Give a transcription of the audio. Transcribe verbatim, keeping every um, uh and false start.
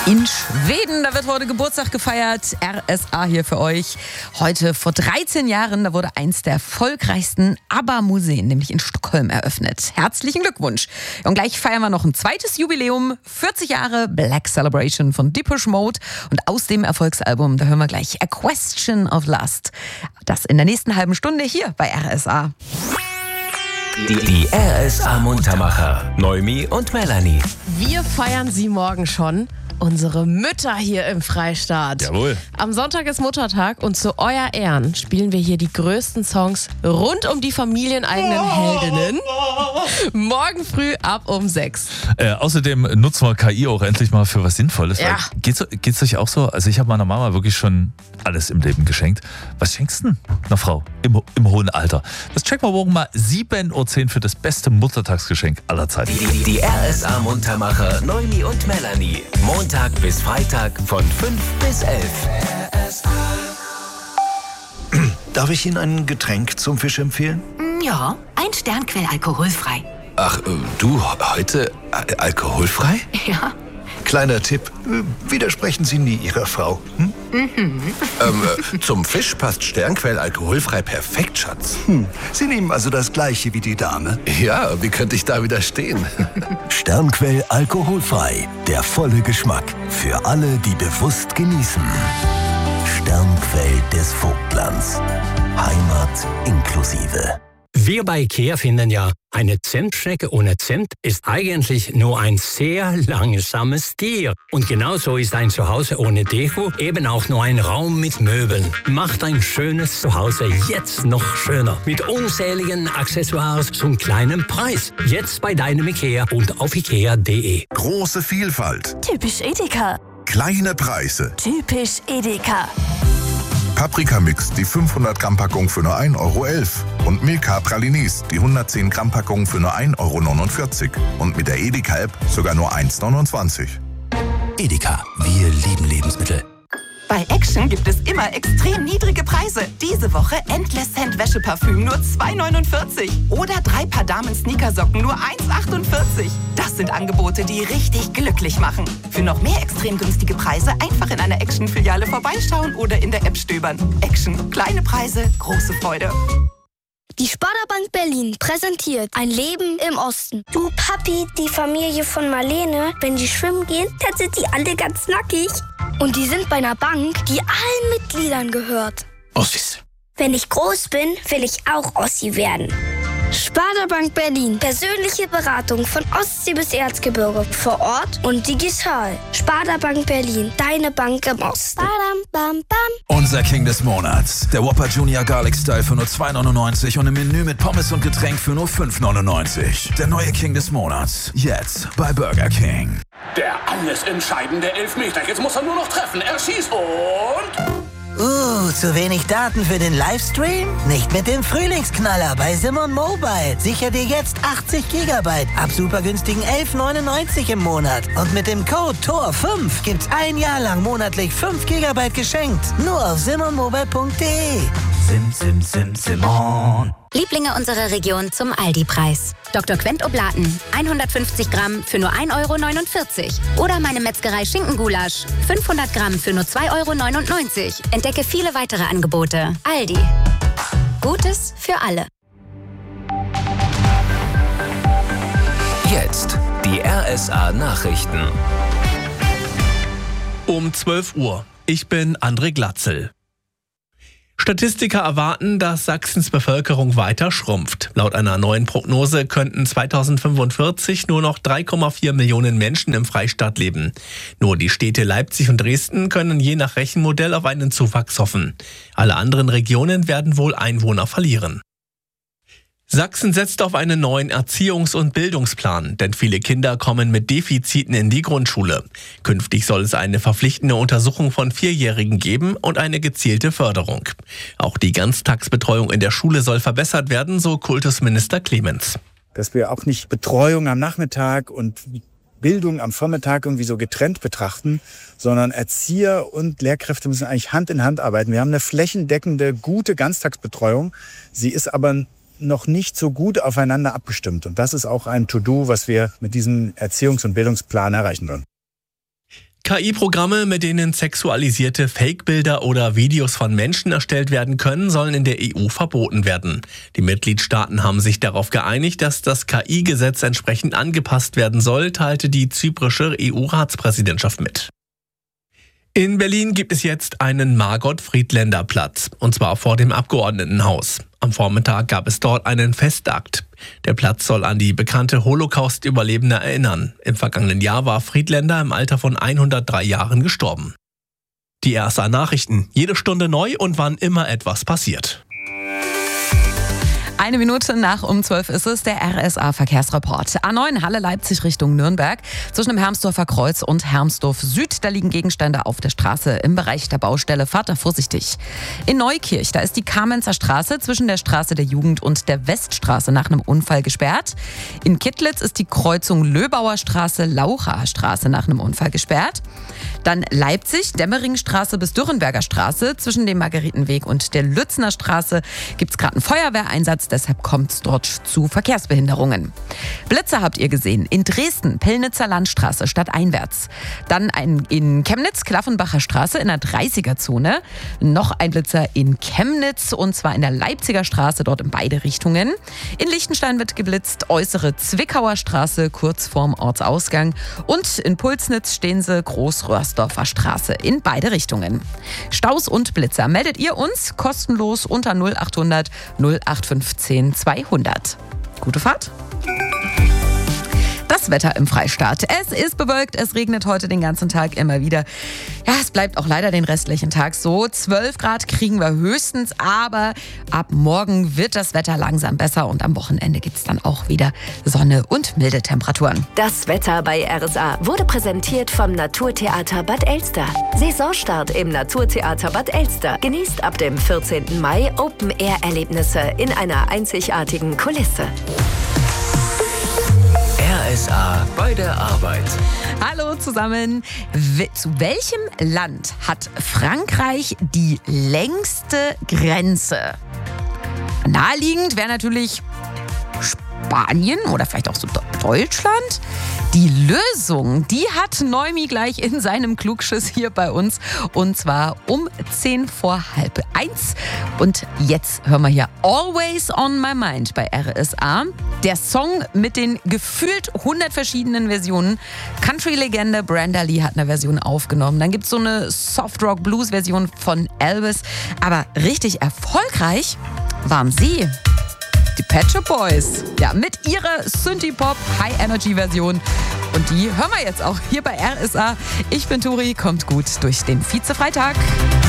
In Schweden, da wird heute Geburtstag gefeiert. R S A hier für euch. Heute vor dreizehn Jahren, da wurde eins der erfolgreichsten ABBA-Museen, nämlich in Stockholm, eröffnet. Herzlichen Glückwunsch. Und gleich feiern wir noch ein zweites Jubiläum. vierzig Jahre Black Celebration von Depeche Mode. Und aus dem Erfolgsalbum, da hören wir gleich A Question of Lust. Das in der nächsten halben Stunde hier bei R S A. Die, die R S A-Muntermacher, Noemi und Melanie. Wir feiern sie morgen schon. Unsere Mütter hier im Freistaat. Jawohl. Am Sonntag ist Muttertag und zu euer Ehren spielen wir hier die größten Songs rund um die familieneigenen Heldinnen. Morgen früh ab um sechs. Äh, außerdem nutzen wir K I auch endlich mal für was Sinnvolles. Ja. Geht's, geht's euch auch so? Also ich habe meiner Mama wirklich schon alles im Leben geschenkt. Was schenkst du denn einer Frau im, im hohen Alter? Das checken wir morgen mal sieben Uhr zehn für das beste Muttertagsgeschenk aller Zeiten. Die, die, die R S A-Muntermacher, Noemi und Melanie. Montag bis Freitag von fünf bis elf. Darf ich Ihnen ein Getränk zum Fisch empfehlen? Ja, ein Sternquell alkoholfrei. Ach, äh, du, heute äh, alkoholfrei? Ja. Kleiner Tipp, äh, widersprechen Sie nie Ihrer Frau. Hm? Mhm. Ähm, äh, zum Fisch passt Sternquell alkoholfrei perfekt, Schatz. Hm. Sie nehmen also das Gleiche wie die Dame? Ja, wie könnte ich da widerstehen? Sternquell alkoholfrei. Der volle Geschmack. Für alle, die bewusst genießen. Sternquell des Vogtlands. Heimat inklusive. Wir bei IKEA finden ja, eine Zimtschnecke ohne Zimt ist eigentlich nur ein sehr langsames Tier. Und genauso ist ein Zuhause ohne Deko eben auch nur ein Raum mit Möbeln. Macht ein schönes Zuhause jetzt noch schöner. Mit unzähligen Accessoires zum kleinen Preis. Jetzt bei deinem IKEA und auf ikea punkt de. Große Vielfalt. Typisch Edeka. Kleine Preise. Typisch Edeka. Paprikamix, die fünfhundert Gramm Packung für nur ein Euro elf. Und Milka Pralinis, die hundertzehn Gramm Packung für nur ein Euro neunundvierzig. Und mit der Edeka-App sogar nur eins neunundzwanzig. Edeka, wir lieben Lebensmittel. Bei Action gibt es immer extrem niedrige Preise. Diese Woche Endless Scent Wäscheparfüm nur zwei neunundvierzig. Oder drei Paar Damen-Sneakersocken nur eins achtundvierzig. Das sind Angebote, die richtig glücklich machen. Für noch mehr extrem günstige Preise einfach in einer Action-Filiale vorbeischauen oder in der App stöbern. Action. Kleine Preise, große Freude. Die Sparda-Bank Berlin präsentiert ein Leben im Osten. Du Papi, die Familie von Marlene, wenn die schwimmen gehen, dann sind die alle ganz nackig. Und die sind bei einer Bank, die allen Mitgliedern gehört. Ossis. Wenn ich groß bin, will ich auch Ossi werden. Sparda-Bank Berlin. Persönliche Beratung von Ostsee bis Erzgebirge. Vor Ort und digital. Sparda-Bank Berlin. Deine Bank im Osten. Badam, bam, bam. Unser King des Monats. Der Whopper Junior Garlic Style für nur zwei neunundneunzig und im Menü mit Pommes und Getränk für nur fünf neunundneunzig. Der neue King des Monats. Jetzt bei Burger King. Der alles entscheidende Elfmeter. Jetzt muss er nur noch treffen. Er schießt und... Uh, zu wenig Daten für den Livestream? Nicht mit dem Frühlingsknaller bei Simon Mobile. Sicher dir jetzt achtzig Gigabyte ab super günstigen elf neunundneunzig im Monat. Und mit dem Code T O R fünf gibt's ein Jahr lang monatlich fünf Gigabyte geschenkt. Nur auf simon mobile punkt de. Sim, sim, sim, Simon. Lieblinge unserer Region zum Aldi-Preis. Doktor Quent Oblaten, hundertfünfzig Gramm für nur ein Euro neunundvierzig. Oder meine Metzgerei Schinkengulasch, fünfhundert Gramm für nur zwei Euro neunundneunzig. Entdecke viele weitere Angebote. Aldi. Gutes für alle. Jetzt die R S A-Nachrichten. Um zwölf Uhr. Ich bin André Glatzel. Statistiker erwarten, dass Sachsens Bevölkerung weiter schrumpft. Laut einer neuen Prognose könnten zweitausendfünfundvierzig nur noch drei Komma vier Millionen Menschen im Freistaat leben. Nur die Städte Leipzig und Dresden können je nach Rechenmodell auf einen Zuwachs hoffen. Alle anderen Regionen werden wohl Einwohner verlieren. Sachsen setzt auf einen neuen Erziehungs- und Bildungsplan, denn viele Kinder kommen mit Defiziten in die Grundschule. Künftig soll es eine verpflichtende Untersuchung von Vierjährigen geben und eine gezielte Förderung. Auch die Ganztagsbetreuung in der Schule soll verbessert werden, so Kultusminister Clemens. Dass wir auch nicht Betreuung am Nachmittag und Bildung am Vormittag irgendwie so getrennt betrachten, sondern Erzieher und Lehrkräfte müssen eigentlich Hand in Hand arbeiten. Wir haben eine flächendeckende, gute Ganztagsbetreuung. Sie ist aber noch nicht so gut aufeinander abgestimmt. Und das ist auch ein To-Do, was wir mit diesem Erziehungs- und Bildungsplan erreichen wollen. K I-Programme, mit denen sexualisierte Fake-Bilder oder Videos von Menschen erstellt werden können, sollen in der E U verboten werden. Die Mitgliedstaaten haben sich darauf geeinigt, dass das K I-Gesetz entsprechend angepasst werden soll, teilte die zyprische E U-Ratspräsidentschaft mit. In Berlin gibt es jetzt einen Margot-Friedländer-Platz, und zwar vor dem Abgeordnetenhaus. Am Vormittag gab es dort einen Festakt. Der Platz soll an die bekannte Holocaust-Überlebende erinnern. Im vergangenen Jahr war Friedländer im Alter von hundertdrei Jahren gestorben. Die R S A-Nachrichten, jede Stunde neu und wann immer etwas passiert. Eine Minute nach um zwölf ist es, der R S A-Verkehrsreport. A neun Halle Leipzig Richtung Nürnberg. Zwischen dem Hermsdorfer Kreuz und Hermsdorf Süd, da liegen Gegenstände auf der Straße im Bereich der Baustelle. Fahrt da vorsichtig. In Neukirch, da ist die Kamenzer Straße zwischen der Straße der Jugend und der Weststraße nach einem Unfall gesperrt. In Kittlitz ist die Kreuzung Löbauer Straße, Laucher Straße nach einem Unfall gesperrt. Dann Leipzig, Demmeringstraße bis Dürrenberger Straße. Zwischen dem Margaretenweg und der Lützner Straße gibt es gerade einen Feuerwehreinsatz. Deshalb kommt es dort zu Verkehrsbehinderungen. Blitzer habt ihr gesehen. In Dresden, Pillnitzer Landstraße stadteinwärts. Dann ein in Chemnitz, Klaffenbacher Straße in der dreißiger-Zone. Noch ein Blitzer in Chemnitz und zwar in der Leipziger Straße, dort in beide Richtungen. In Liechtenstein wird geblitzt, äußere Zwickauer Straße kurz vorm Ortsausgang. Und in Pulsnitz stehen sie, Großröhrsdorfer Straße in beide Richtungen. Staus und Blitzer meldet ihr uns kostenlos unter null achthundert null acht fünfzehn zweihundert. Gute Fahrt! Das Wetter im Freistaat. Es ist bewölkt, es regnet heute den ganzen Tag immer wieder. Ja, es bleibt auch leider den restlichen Tag so. zwölf Grad kriegen wir höchstens, aber ab morgen wird das Wetter langsam besser und am Wochenende gibt es dann auch wieder Sonne und milde Temperaturen. Das Wetter bei R S A wurde präsentiert vom Naturtheater Bad Elster. Saisonstart im Naturtheater Bad Elster. Genießt ab dem vierzehnten Mai Open-Air-Erlebnisse in einer einzigartigen Kulisse. R S A bei der Arbeit. Hallo zusammen. Zu welchem Land hat Frankreich die längste Grenze? Naheliegend wäre natürlich Spanien oder vielleicht auch so Deutschland. Die Lösung, die hat Neumi gleich in seinem Klugschiss hier bei uns. Und zwar um zehn vor halb eins. Und jetzt hören wir hier Always on My Mind bei R S A. Der Song mit den gefühlt hundert verschiedenen Versionen. Country-Legende Brenda Lee hat eine Version aufgenommen. Dann gibt es so eine Soft-Rock-Blues-Version von Elvis. Aber richtig erfolgreich waren sie. Die Pet Shop Boys, ja, mit ihrer Synthie-Pop High-Energy-Version. Und die hören wir jetzt auch hier bei R S A. Ich bin Turi, kommt gut durch den Vize-Freitag.